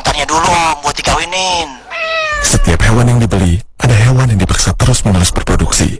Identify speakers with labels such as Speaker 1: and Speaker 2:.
Speaker 1: jantannya dulu Om, buat dikawinin.
Speaker 2: Setiap hewan yang dibeli, ada hewan yang dipaksa terus-menerus berproduksi.